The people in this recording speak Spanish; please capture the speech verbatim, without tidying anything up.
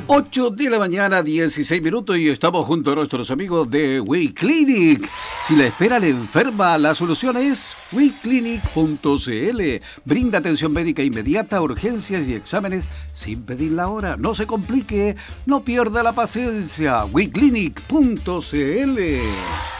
ocho de la mañana, dieciséis minutos, y estamos junto a nuestros amigos de WeClinic. Si la espera le enferma, la solución es we clinic punto c l. Brinda atención médica inmediata, urgencias y exámenes sin pedir la hora. No se complique, no pierda la paciencia. we clinic punto c l.